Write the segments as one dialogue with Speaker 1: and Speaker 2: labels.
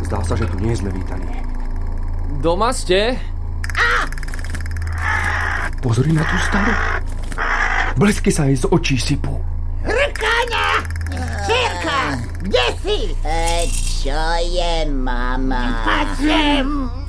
Speaker 1: Zdá sa, že tu nie sme vítaní.
Speaker 2: Doma ste?
Speaker 1: Pozri na tú staru. Blesky sa jej z očí sypú.
Speaker 3: Hrkáňa! Cérka, kde si?
Speaker 4: Čo je, mama?
Speaker 3: Paď sem!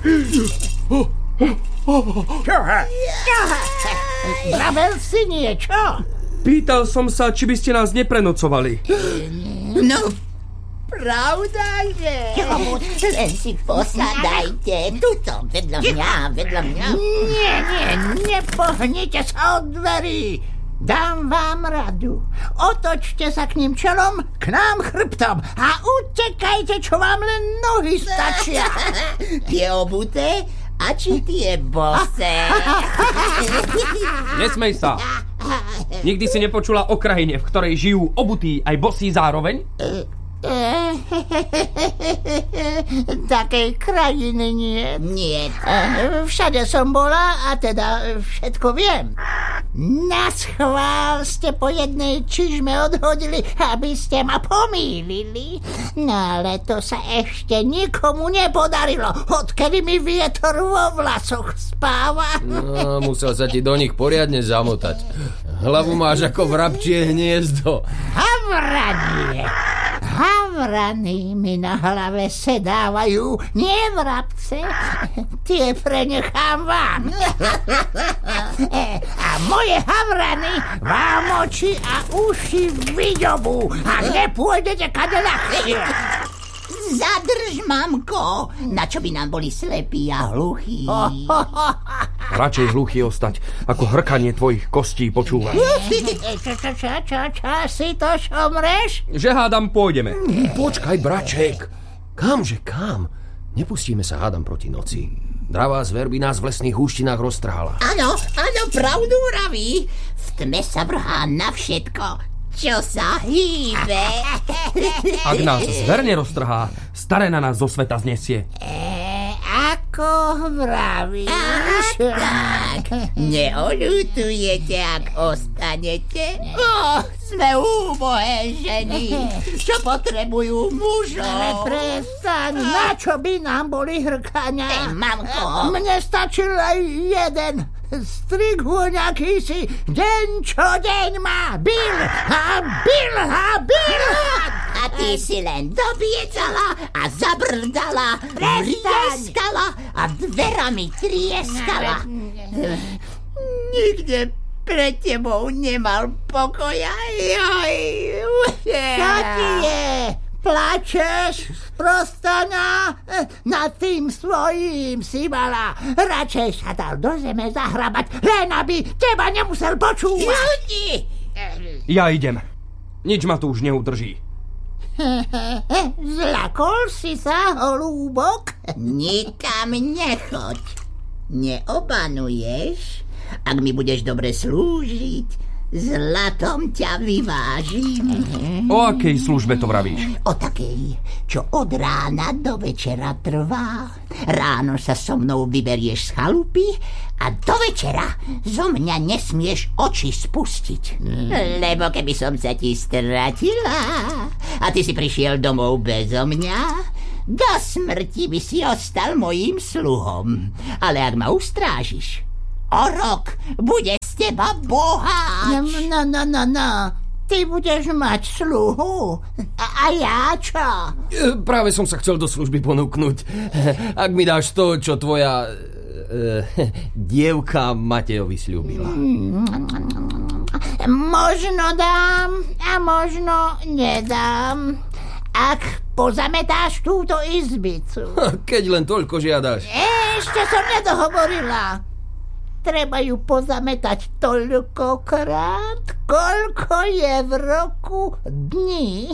Speaker 3: Čoha? Vravel si niečo?
Speaker 1: Pýtal som sa, či by ste nás neprenocovali.
Speaker 4: No, pravda, že? Len si posadajte. Tuto, vedľa mňa.
Speaker 3: Nie, nepohnite sa od dverí. Dám vám radu. Otočte sa k ním čelom, k nám chrbtom a utekajte, čo vám len nohy stačia.
Speaker 4: Tie obuté a či tie bose?
Speaker 1: Nesmej sa. Nikdy si nepočula o krajine, v ktorej žijú obutí aj bosí zároveň?
Speaker 3: Takej krajiny nie.
Speaker 4: Nie.
Speaker 3: Všade som bola a teda všetko viem. Naschvál ste po jednej čižme odhodili, aby ste ma pomýlili. No ale to sa ešte nikomu nepodarilo, odkedy mi vietor vo vlasoch spáva.
Speaker 2: No, musel sa ti do nich poriadne zamotať. Hlavu máš ako vrabčie hniezdo.
Speaker 3: Havrany mi na hlave sedávajú, nie vrabce. Tie prenechám vám. A moje havrany vám oči a uši vyďobú, ak nepôjdete kade ľahšie.
Speaker 4: Zadrž, mamko. Na čo by nám boli slepí a hluchí?
Speaker 1: Radšej hluchý ostať, ako hrkanie tvojich kostí počúvať.
Speaker 3: Čo si to šomreš?
Speaker 1: Že hádam, pôjdeme.
Speaker 2: Počkaj, braček. Kamže kam? Nepustíme sa, hádam, proti noci. Dravá zver by nás v lesných húštinách roztrhala.
Speaker 4: Áno, pravdu vraví. V tme sa vrhá na všetko, čo sa hýbe.
Speaker 1: Ak nás zver neroztrhá, staré na nás zo sveta znesie.
Speaker 3: Ako vravíš?
Speaker 4: Tak, neoľutujete, ak ostanete? Sme úbohé ženy, čo potrebujú mužov.
Speaker 3: Ale prestaň, na čo by nám boli hrkania?
Speaker 4: Mamko.
Speaker 3: Mne stačil aj jeden. Strighuň aký si, deň čo deň ma bil.
Speaker 4: A ty si len dobiecala a zabrdala, vrieskala a dverami trieskala. Nikde pred tebou nemal pokoja.
Speaker 3: Čo ti je? Plačeš, sprostana? Nad tým svojím si mala radšej sa dal do zeme zahrabať, len aby teba nemusel počúvať.
Speaker 4: Ľudí!
Speaker 1: Ja idem. Nič ma tu už neudrží.
Speaker 3: Zlakol si sa, holúbok?
Speaker 4: Nikam nechoď. Neobanuješ? Ak mi budeš dobre slúžiť, zlatom ťa vyvážim.
Speaker 1: O akej službe to vravíš?
Speaker 4: O takej, čo od rána do večera trvá. Ráno sa so mnou vyberieš z chalupy a do večera zo mňa nesmieš oči spustiť. Lebo keby som sa ti stratila a ty si prišiel domov bezo mňa, do smrti by si ostal mojím sluhom. Ale ak ma ustrážiš, o rok bude z teba boháč.
Speaker 3: No. Ty budeš mať sluhu. A ja čo?
Speaker 2: Práve som sa chcel do služby ponúknuť. Ak mi dáš to, čo tvoja dievka Matejovi sľúbila.
Speaker 3: Možno dám a možno nedám. Ak pozametáš túto izbicu.
Speaker 2: Keď len toľko žiadaš.
Speaker 3: Ešte som nedohovorila. Treba ju pozametať toľkokrát, koľko je v roku dní.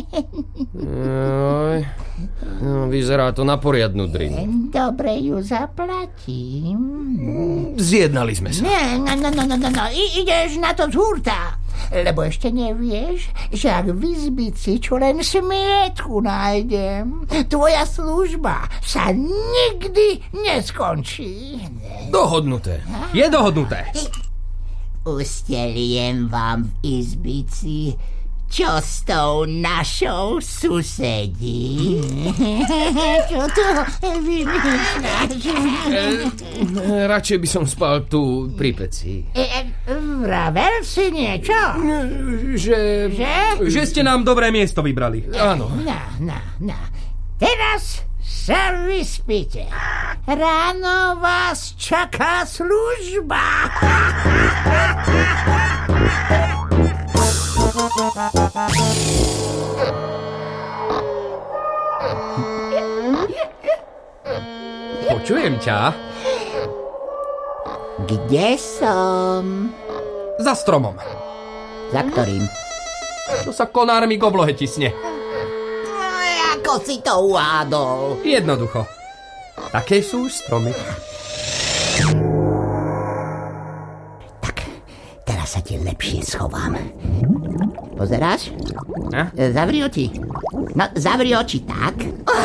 Speaker 2: No, vyzerá to na poriadnu drinu.
Speaker 3: Dobre ju zaplatím.
Speaker 2: Zjednali sme sa.
Speaker 3: No. Ideš na to z hurta. Lebo ešte nevieš, že ak v izbici čo len smietku nájdem, tvoja služba sa nikdy neskončí.
Speaker 2: Dohodnuté.
Speaker 1: Je dohodnuté.
Speaker 4: Usteliem vám v izbici čo s tou našou susedí?
Speaker 3: Čo to vymýšľaš?
Speaker 2: Radšej by som spal tu pri peci.
Speaker 3: Vravel si niečo?
Speaker 2: Že...
Speaker 1: Že ste nám dobré miesto vybrali.
Speaker 2: Áno.
Speaker 3: No. Teraz sa vyspíte. Ráno vás čaká služba.
Speaker 1: Počujem ťa.
Speaker 4: Kde som?
Speaker 1: Za stromom.
Speaker 4: Za ktorým?
Speaker 1: Čo sa konármi k oblohe tisne.
Speaker 4: Ako si to uhádol?
Speaker 1: Jednoducho. Také sú už stromy.
Speaker 4: Tak, teraz sa ti lepšie schovám. Pozeráš?
Speaker 1: A?
Speaker 4: Zavri oči. No, zavri oči tak.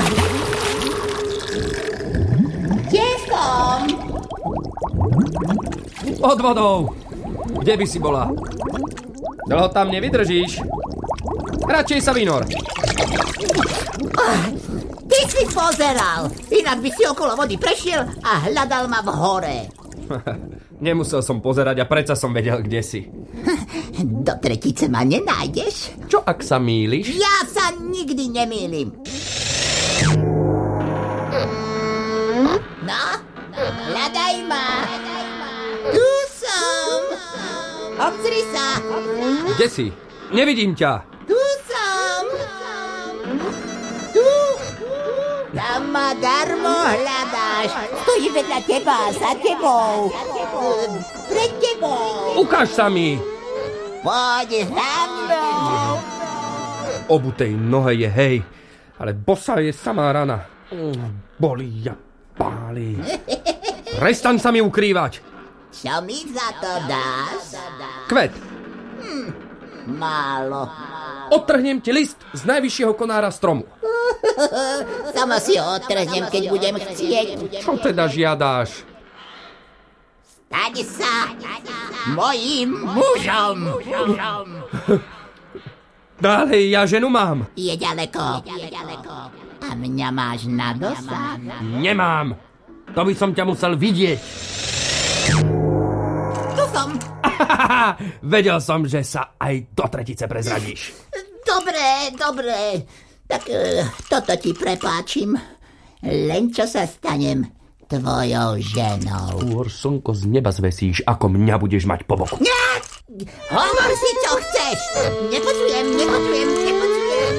Speaker 4: Kde som?
Speaker 1: Pod vodou. Kde by si bola? Dlho tam nevydržíš. Radšej sa vynor.
Speaker 4: Ty si pozeral. Inak by si okolo vody prešiel a hľadal ma v hore.
Speaker 1: Nemusel som pozerať a predsa som vedel, kde si.
Speaker 4: Do tretice ma nenájdeš?
Speaker 1: Čo ak sa mýliš?
Speaker 4: Ja sa nikdy nemýlim. No, hľadaj ma. Tu som. Obzri sa.
Speaker 1: Kde si? Nevidím ťa.
Speaker 4: Tu som. Tu. Tam ma darmo hľadáš. Stojí vedľa teba, za tebou. Pred tebou.
Speaker 1: Ukáž sa mi.
Speaker 4: Poď za mnou.
Speaker 1: Obutej nohe je hej, ale bosa je samá rana. Bolí a páli. Prestaň sa mi ukrývať.
Speaker 4: Čo mi za to dáš?
Speaker 1: Kvet.
Speaker 4: Málo.
Speaker 1: Odtrhnem ti list z najvyššieho konára stromu.
Speaker 4: Sama si ho odtrhnem, keď budem chcieť.
Speaker 1: Čo teda žiadáš?
Speaker 4: Staň sa mojím mužom.
Speaker 1: Dálej, ja ženu mám.
Speaker 4: Je ďaleko. A mňa máš na dosah.
Speaker 1: Nemám. To by som ťa musel vidieť.
Speaker 4: Tu som.
Speaker 1: Vedel som, že sa aj do tretice prezradíš.
Speaker 4: Dobre. Tak toto ti prepáčim. Len čo sa stanem tvojou ženou.
Speaker 1: Skôr slnko z neba zvesíš, ako mňa budeš mať po boku.
Speaker 4: Hovor si, čo chceš. Nepočujem.